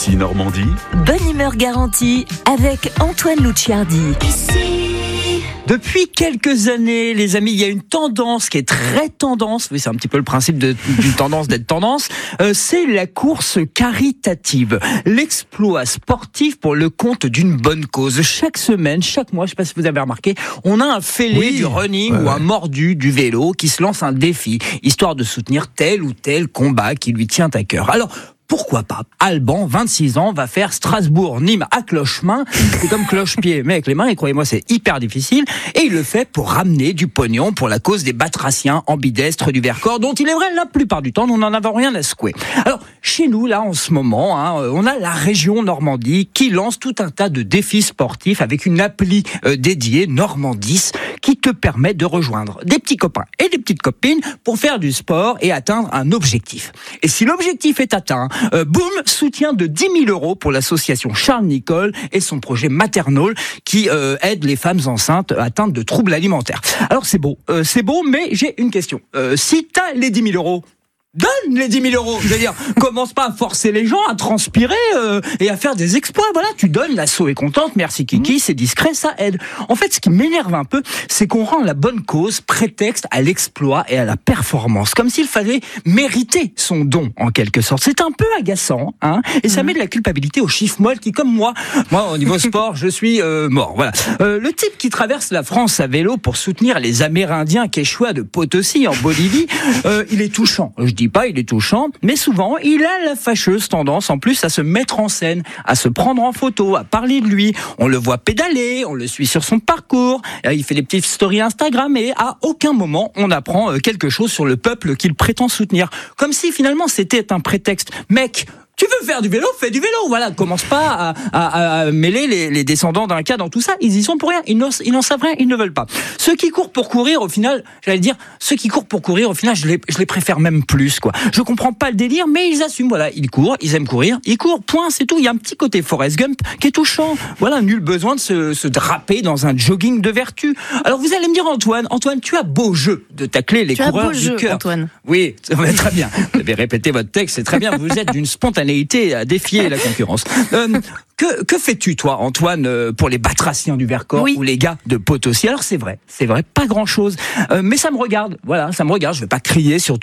Ici Normandie. Bonne humeur garantie avec Antoine Luciardi. Depuis quelques années, les amis, il y a une tendance qui est très tendance. Oui, c'est un petit peu le principe d'une tendance d'être tendance. C'est la course caritative. L'exploit sportif pour le compte d'une bonne cause. Chaque semaine, chaque mois, je ne sais pas si vous avez remarqué, on a un fêlé du running ou un mordu du vélo qui se lance un défi, histoire de soutenir tel ou tel combat qui lui tient à cœur. Alors, pourquoi pas? Alban, 26 ans, va faire Strasbourg-Nîmes à cloche-main. C'est comme cloche-pied, mais avec les mains, et croyez-moi, c'est hyper difficile. Et il le fait pour ramener du pognon pour la cause des batraciens ambidestres du Vercors, dont il est vrai, la plupart du temps, nous n'en avons rien à secouer. Alors, chez nous, là, en ce moment, on a la région Normandie qui lance tout un tas de défis sportifs avec une appli dédiée, Normandis, qui te permet de rejoindre des petits copains et des petites copines pour faire du sport et atteindre un objectif. Et si l'objectif est atteint, boum, soutien de 10 000 € pour l'association Charles Nicolle et son projet Maternol qui aide les femmes enceintes atteintes de troubles alimentaires. Alors c'est beau, mais j'ai une question. Si t'as les 10 000 €, donne les 10 000 €. Je veux dire, commence pas à forcer les gens à transpirer et à faire des exploits. Voilà, tu donnes, l'asso est contente, merci Kiki, c'est discret, ça aide. En fait, ce qui m'énerve un peu, c'est qu'on rend la bonne cause prétexte à l'exploit et à la performance, comme s'il fallait mériter son don, en quelque sorte. C'est un peu agaçant, et ça met de la culpabilité aux chiffres molles qui, comme moi, au niveau sport, je suis mort. Voilà. Le type qui traverse la France à vélo pour soutenir les Amérindiens Quechua de Potosi en Bolivie, il est touchant. Je dis pas, il est touchant, mais souvent, il a la fâcheuse tendance, en plus, à se mettre en scène, à se prendre en photo, à parler de lui. On le voit pédaler, on le suit sur son parcours, il fait des petites stories Instagram, et à aucun moment, on apprend quelque chose sur le peuple qu'il prétend soutenir. Comme si, finalement, c'était un prétexte. Mec, tu veux faire du vélo, fais du vélo. Voilà, commence pas à mêler les descendants d'un cas dans tout ça. Ils y sont pour rien. Ils n'en savent rien. Ils ne veulent pas. Ceux qui courent pour courir, au final, je les préfère même plus, quoi. Je comprends pas le délire, mais ils assument. Voilà, ils courent, ils aiment courir, ils courent. Point, c'est tout. Il y a un petit côté Forrest Gump qui est touchant. Voilà, nul besoin de se draper dans un jogging de vertu. Alors vous allez me dire, Antoine, tu as beau jeu de tacler les coureurs du cœur. Antoine. Oui, très bien. Vous avez répété votre texte, c'est très bien. Vous êtes d'une spontanéité à défier la concurrence. Que fais-tu, toi, Antoine, pour les batraciens du Vercors ou les gars de Potosi? Alors c'est vrai, pas grand-chose, mais ça me regarde. Voilà, ça me regarde. Je vais pas crier sur